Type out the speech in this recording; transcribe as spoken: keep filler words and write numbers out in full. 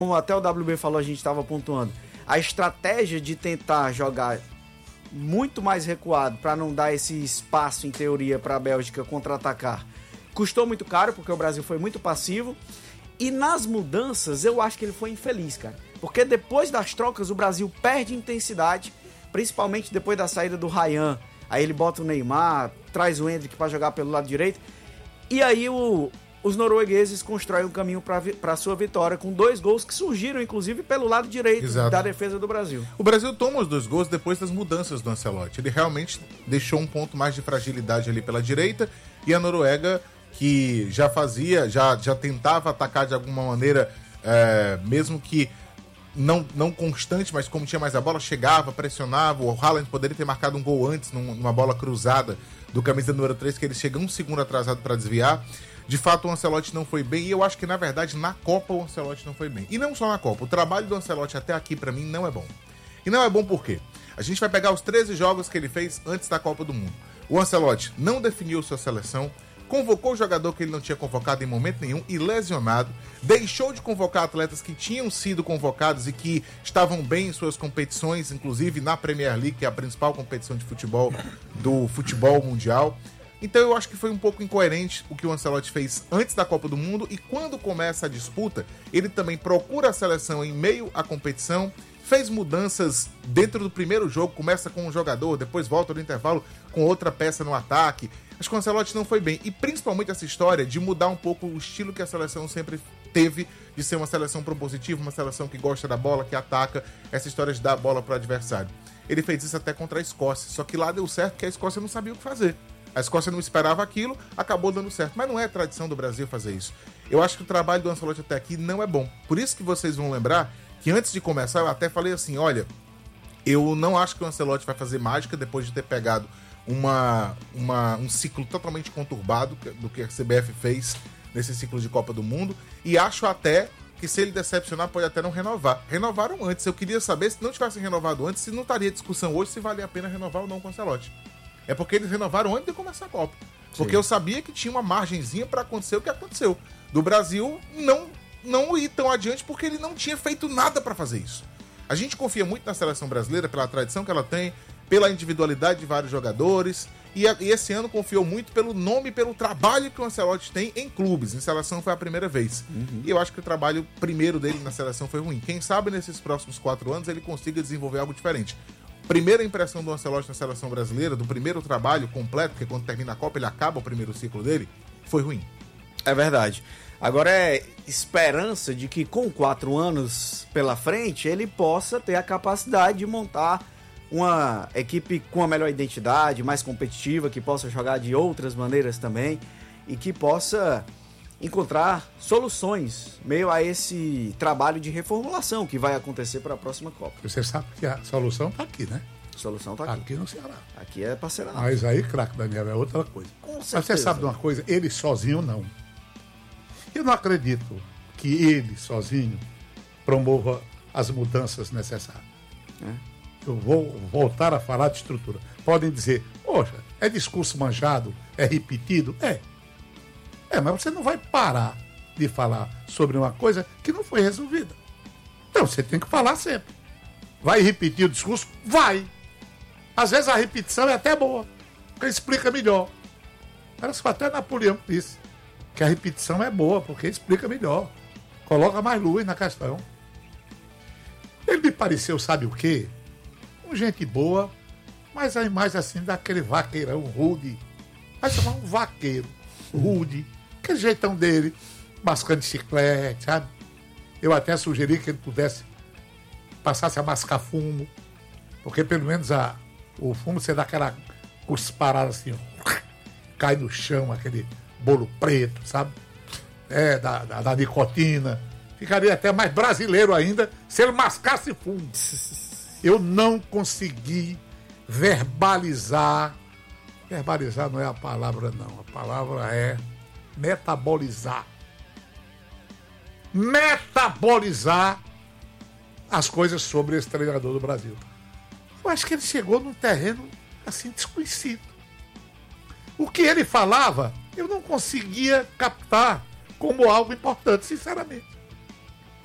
como até o W B falou, a gente estava pontuando, a estratégia de tentar jogar muito mais recuado para não dar esse espaço, em teoria, para a Bélgica contra-atacar, custou muito caro, porque o Brasil foi muito passivo. E nas mudanças, eu acho que ele foi infeliz, cara. Porque depois das trocas, o Brasil perde intensidade, principalmente depois da saída do Ryan. Aí ele bota o Neymar, traz o Endrick para jogar pelo lado direito. E aí o, os noruegueses constroem um caminho para a sua vitória, com dois gols que surgiram, inclusive, pelo lado direito. Exato. Da defesa do Brasil. O Brasil toma os dois gols depois das mudanças do Ancelotti. Ele realmente deixou um ponto mais de fragilidade ali pela direita, e a Noruega, que já fazia, já, já tentava atacar de alguma maneira, é, mesmo que não, não constante, mas como tinha mais a bola, chegava, pressionava. O Haaland poderia ter marcado um gol antes, numa bola cruzada do camisa número três, que ele chega um segundo atrasado para desviar. De fato, o Ancelotti não foi bem, e eu acho que, na verdade, na Copa o Ancelotti não foi bem. E não só na Copa, o trabalho do Ancelotti até aqui, para mim, não é bom. E não é bom por quê? A gente vai pegar os treze jogos que ele fez antes da Copa do Mundo. O Ancelotti não definiu sua seleção, convocou o jogador que ele não tinha convocado em momento nenhum e lesionado, deixou de convocar atletas que tinham sido convocados e que estavam bem em suas competições, inclusive na Premier League, que é a principal competição de futebol do futebol mundial. Então eu acho que foi um pouco incoerente o que o Ancelotti fez antes da Copa do Mundo, e quando começa a disputa, ele também procura a seleção em meio à competição, fez mudanças dentro do primeiro jogo, começa com um jogador, depois volta no intervalo com outra peça no ataque. Acho que o Ancelotti não foi bem, e principalmente essa história de mudar um pouco o estilo que a seleção sempre teve, de ser uma seleção propositiva, uma seleção que gosta da bola, que ataca, essa história de dar a bola para o adversário. Ele fez isso até contra a Escócia, só que lá deu certo porque a Escócia não sabia o que fazer. A Escócia não esperava aquilo, acabou dando certo. Mas não é tradição do Brasil fazer isso. Eu acho que o trabalho do Ancelotti até aqui não é bom. Por isso que vocês vão lembrar que antes de começar eu até falei assim, olha, eu não acho que o Ancelotti vai fazer mágica depois de ter pegado uma, uma, um ciclo totalmente conturbado do que a C B F fez nesse ciclo de Copa do Mundo, e acho até que se ele decepcionar pode até não renovar. Renovaram antes. Eu queria saber, se não tivesse renovado antes, se não estaria discussão hoje se valia a pena renovar ou não com o Ancelotti. É porque eles renovaram antes de começar a Copa. Porque Sim. eu sabia que tinha uma margenzinha para acontecer o que aconteceu. Do Brasil não, não ir tão adiante porque ele não tinha feito nada para fazer isso. A gente confia muito na seleção brasileira pela tradição que ela tem, pela individualidade de vários jogadores, e, a, e esse ano confiou muito pelo nome e pelo trabalho que o Ancelotti tem em clubes. Em seleção foi a primeira vez. Uhum. E eu acho que o trabalho primeiro dele na seleção foi ruim. Quem sabe nesses próximos quatro anos ele consiga desenvolver algo diferente. Primeira impressão do Ancelotti na seleção brasileira, do primeiro trabalho completo, porque quando termina a Copa ele acaba o primeiro ciclo dele, foi ruim. É verdade. Agora é esperança de que com quatro anos pela frente ele possa ter a capacidade de montar uma equipe com a melhor identidade, mais competitiva, que possa jogar de outras maneiras também e que possa encontrar soluções meio a esse trabalho de reformulação que vai acontecer para a próxima Copa. Você sabe que a solução está aqui, né? A solução está aqui. Aqui no Ceará. Aqui é parceirado. Mas aí, craque Daniel, é outra coisa. Com certeza. Mas você sabe de uma coisa? Ele sozinho, não. Eu não acredito que ele sozinho promova as mudanças necessárias. É. Eu vou voltar a falar de estrutura. Podem dizer, poxa, é discurso manjado, é repetido? É. É, mas você não vai parar de falar sobre uma coisa que não foi resolvida. Então, você tem que falar sempre. Vai repetir o discurso? Vai. Às vezes a repetição é até boa, porque explica melhor. Parece que até Napoleão disse que a repetição é boa, porque explica melhor. Coloca mais luz na questão. Ele me pareceu, sabe o quê? Um gente boa, mas aí mais assim, daquele vaqueirão rude. Vai chamar um vaqueiro rude. Aquele jeitão dele, mascando chiclete, sabe? Eu até sugeri que ele pudesse passasse a mascar fumo, porque pelo menos a, o fumo você dá aquela cusparada assim, ó, cai no chão, aquele bolo preto, sabe? É, da, da, da nicotina. Ficaria até mais brasileiro ainda se ele mascasse fumo. Eu não consegui verbalizar. Verbalizar não é a palavra, não. A palavra é metabolizar. Metabolizar as coisas sobre esse treinador do Brasil. Eu acho que ele chegou num terreno assim desconhecido. O que ele falava, eu não conseguia captar como algo importante, sinceramente.